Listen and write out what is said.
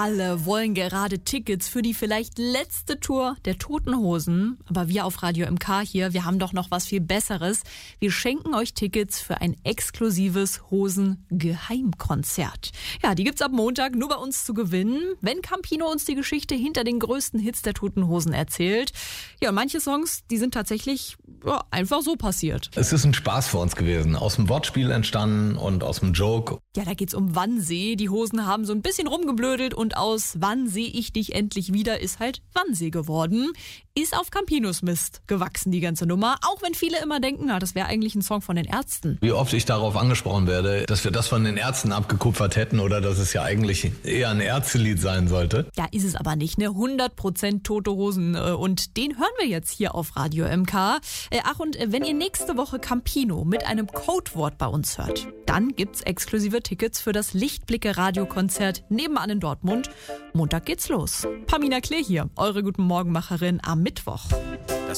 Alle wollen gerade Tickets für die vielleicht letzte Tour der Toten Hosen. Aber wir auf Radio MK hier, wir haben doch noch was viel Besseres. Wir schenken euch Tickets für ein exklusives Hosen-Geheimkonzert. Ja, die gibt's ab Montag nur bei uns zu gewinnen, wenn Campino uns die Geschichte hinter den größten Hits der Toten Hosen erzählt. Ja, und manche Songs, die sind tatsächlich einfach so passiert. Es ist ein Spaß für uns gewesen. Aus dem Wortspiel entstanden und aus dem Joke. Ja, da geht's um Wannsee. Die Hosen haben so ein bisschen rumgeblödelt und aus Wann seh ich dich endlich wieder ist halt Wannsee geworden. Ist auf Campinos Mist gewachsen, die ganze Nummer. Auch wenn viele immer denken, das wäre eigentlich ein Song von den Ärzten. Wie oft ich darauf angesprochen werde, dass wir das von den Ärzten abgekupfert hätten oder dass es ja eigentlich eher ein Ärztelied sein sollte. Ja, ist es aber nicht, ne? 100% Tote Hosen. Und den hören wir jetzt hier auf Radio MK. Ach, und wenn ihr nächste Woche Campino mit einem Codewort bei uns hört, dann gibt's exklusive Tickets für das Lichtblicke-Radiokonzert nebenan in Dortmund. Montag geht's los. Pamina Klee hier, eure Guten Morgenmacherin am Mittwoch.